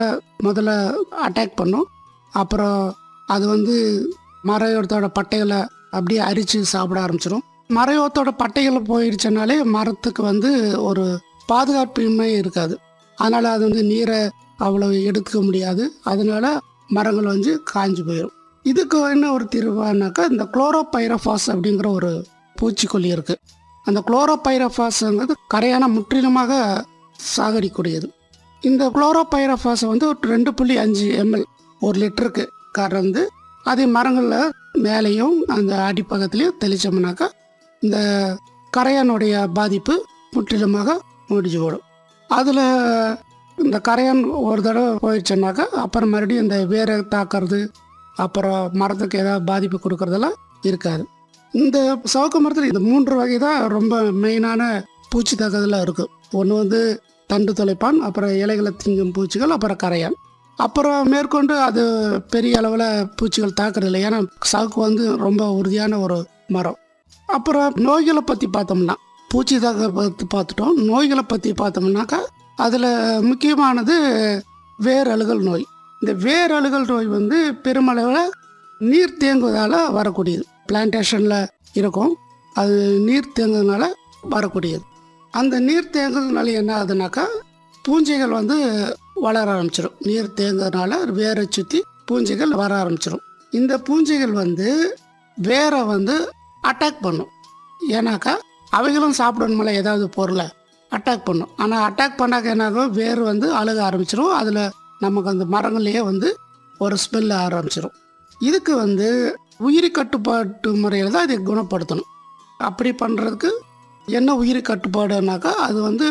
முதல்ல அட்டாக் பண்ணும். அப்புறம் அது வந்து மரத்தோட பட்டைகளை அப்படியே அரித்து சாப்பிட ஆரம்பிச்சிடும். மரத்தோட பட்டைகள் போயிடுச்சுனாலே மரத்துக்கு வந்து ஒரு பாதுகாப்பின்மை இருக்காது. அதனால் அது வந்து நீரை அவ்வளோ எடுக்க முடியாது. அதனால மரங்கள் வந்து காஞ்சு போயிடும். இதுக்கு என்ன ஒரு தீர்வானாக்கா, இந்த குளோரோபைரஃபாஸ் அப்படிங்கிற ஒரு பூச்சிக்கொல்லி இருக்குது. அந்த குளோரோபைரஃபாஸ்ங்கிறது கரையான முற்றிலுமாக சாகடிக்கூடியது. இந்த குளோரோபைரஃபாஸை வந்து 2.5 ml 1 லிட்டருக்கு கறந்து அதே மரங்களில் மேலேயும் அந்த அடிப்பக்கத்துலேயும் தெளித்தோம்னாக்கா இந்த கரையானுடைய பாதிப்பு முற்றிலுமாக முடிஞ்சு போடும். அதில் இந்த கரையான் ஒரு தடவை போயிடுச்சுனாக்கா அப்புறம் மறுபடியும் இந்த வேரை தாக்குறது, அப்புறம் மரத்துக்கு ஏதாவது பாதிப்பு கொடுக்கறதெல்லாம் இருக்காது. இந்த சவுக்கு மரத்தில் இந்த 3 வகை தான் ரொம்ப மெயினான பூச்சி தாக்குதலாக இருக்குது. ஒன்று வந்து தண்டு தொலைப்பான், அப்புறம் இலைகளை திங்கும் பூச்சிகள், அப்புறம் கரையான். அப்புறம் மேற்கொண்டு அது பெரிய அளவில் பூச்சிகள் தாக்குறதில்லை. ஏன்னா சவுக்கு வந்து ரொம்ப உறுதியான ஒரு மரம். அப்புறம் நோய்களை பற்றி பார்த்தோம்னா, பூச்சி தாக்க பற்றி பார்த்துட்டோம். நோய்களை பற்றி பார்த்தோம்னாக்கா அதில் முக்கியமானது வேரழுகல் நோய். இந்த வேரழுகல் நோய் வந்து பெருமளவில் நீர் தேங்குவதால் வரக்கூடியது. பிளான்டேஷனில் இருக்கும், அது நீர் தேங்குறதுனால வரக்கூடியது. அந்த நீர் தேங்குறதுனால என்ன ஆகுதுனாக்கா பூஞ்சைகள் வந்து வளர ஆரம்பிச்சிடும். நீர் தேங்குறதுனால வேரை சுற்றி பூஞ்சைகள் வர ஆரம்பிச்சிடும். இந்த பூஞ்சைகள் வந்து வேரை வந்து அட்டாக் பண்ணும். ஏன்னாக்கா அவைகளும் சாப்பிடணுமில்ல ஏதாவது பொருளை அட்டாக் பண்ணும். ஆனால் அட்டாக் பண்ணாக்க என்னாகும், வேர் வந்து அழுக ஆரம்பிச்சிடும். அதில் நமக்கு அந்த மரங்கள்லேயே வந்து ஒரு ஸ்மெல் ஆரம்பிச்சிடும். இதுக்கு வந்து உயிரி கட்டுப்பாட்டு முறையில் தான் இதை குணப்படுத்தணும். அப்படி பண்ணுறதுக்கு என்ன உயிரி கட்டுப்பாடுனாக்கா அது வந்து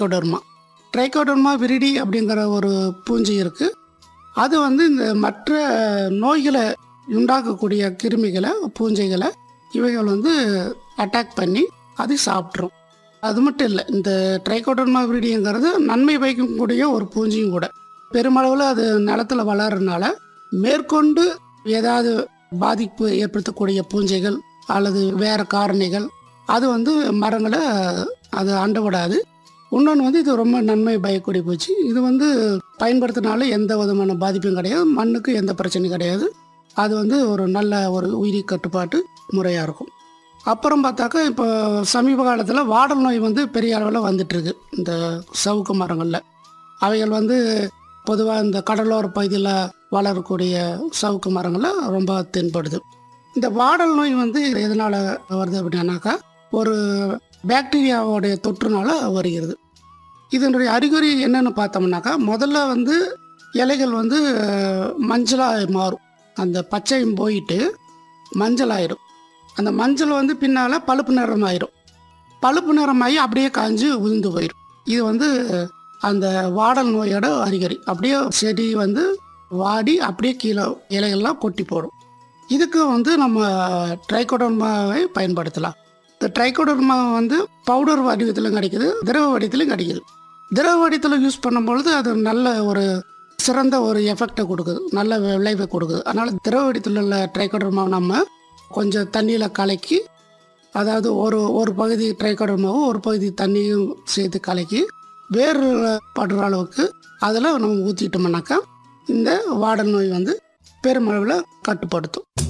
ட்ரைகோடர்மா விரிடி அப்படிங்கிற ஒரு பூஞ்சி இருக்குது. அது வந்து இந்த மற்ற நோய்களை உண்டாக்கக்கூடிய கிருமிகளை, பூஞ்சைகளை இவைகள் வந்து அட்டாக் பண்ணி அதை சாப்பிட்ரும். அது மட்டும் இல்லை, இந்த ட்ரைகோடர்மா விரிடிங்கிறது நன்மை பயக்கக்கூடிய ஒரு பூஞ்சியும் கூட. பெருமளவில் அது நிலத்தில் வளர்றதுனால மேற்கொண்டு ஏதாவது பாதிப்பு ஏற்படுத்தக்கூடிய பூஞ்சைகள் அல்லது வேறு காரணிகள் அது வந்து மரங்களை அது அண்ட விடாது. இன்னொன்று வந்து இது ரொம்ப நன்மை பயக்கூடிய பூச்சி. இது வந்து பயன்படுத்தினால எந்த விதமான பாதிப்பும் கிடையாது, மண்ணுக்கு எந்த பிரச்சனையும் கிடையாது. அது வந்து ஒரு நல்ல ஒரு உயிரி கட்டுப்பாட்டு முறையாக இருக்கும். அப்புறம் பார்த்தாக்கா இப்போ சமீப காலத்தில் வாடல் நோய் வந்து பெரிய அளவில் வந்துட்டுருக்கு இந்த சவுக்கு மரங்களில். அவைகள் வந்து பொதுவாக இந்த கடலோர பகுதியில் வளரக்கூடிய சவுக்கு மரங்களில் ரொம்ப தென்படுது. இந்த வாடல் நோய் வந்து எதனால் வருது அப்படின்னாக்கா ஒரு பாக்டீரியாவோடைய தொற்றுனால வருகிறது. இதனுடைய அறிகுறி என்னென்னு பார்த்தோம்னாக்கா முதல்ல வந்து இலைகள் வந்து மஞ்சளாக மாறும். அந்த பச்சையும் போயிட்டு மஞ்சள் ஆயிடும். அந்த மஞ்சள் வந்து பின்னால் பழுப்பு நிறமாயிடும். பழுப்பு நிறமாகி அப்படியே காய்ஞ்சு உதிர்ந்து போயிடும். இது வந்து அந்த வாடல் நோயோட அறிகுறி. அப்படியே செடி வந்து வாடி அப்படியே கீழே இலைகள்லாம் கொட்டி போடும். இதுக்கு வந்து நம்ம ட்ரைகோடர்மாவை பயன்படுத்தலாம். இந்த ட்ரைகோடர்மா வந்து பவுடர் வடிவத்திலும் கிடைக்குது, திரவ வடிவத்திலும் கிடைக்குது. திரவ வடிவத்தில் யூஸ் பண்ணும்பொழுது அது நல்ல ஒரு சிறந்த ஒரு எஃபெக்டை கொடுக்குது, நல்ல விளைவை கொடுக்குது. அதனால் திரவ வடிவத்தில் உள்ள ட்ரைகோடர்மாவை நம்ம கொஞ்சம் தண்ணியில் கலக்கி, அதாவது ஒரு பகுதி ட்ரைகோடர்மாவும் ஒரு பகுதி தண்ணியும் சேர்த்து கலக்கி வேறு படுற அளவுக்கு அதில் நம்ம ஊற்றிட்டோம்னாக்கா இந்த வாடல் நோய் வந்து பெருமளவில் கட்டுப்படுத்தும்.